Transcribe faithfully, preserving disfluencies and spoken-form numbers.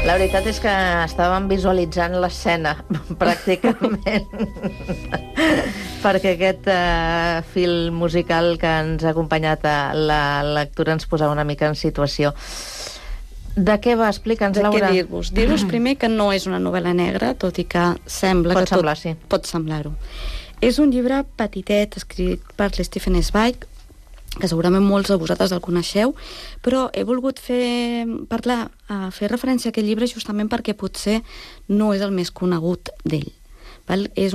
La veritat és que estàvem visualitzant l'escena, pràcticament, perquè aquest uh, fil musical que ens ha acompanyat a la lectura ens posava una mica en situació. De què va? Explica'ns, De Laura. què dir-vos? Dir-vos primer que no és una novel·la negra, tot i que sembla Pot que tot semblar, sí. pot semblar-ho. És un llibre petitet, escrit per l'Stephen Zweig, que segurament molts de vosaltres el coneixeu, però he volgut fer, parlar, a fer referència a aquest llibre justament perquè potser no és el més conegut d'ell. Val? És